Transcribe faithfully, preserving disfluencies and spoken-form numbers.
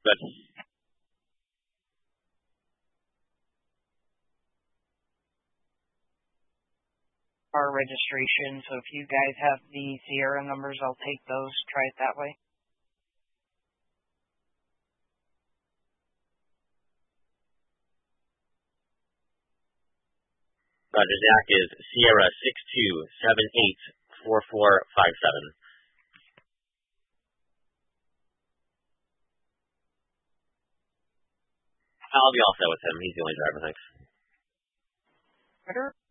Good. Our registration, so if you guys have the Sierra numbers, I'll take those. Try it that way. Roger, Zach is Sierra six two seven eight four four five seven. I'll be all set with him. He's the only driver, thanks. Better?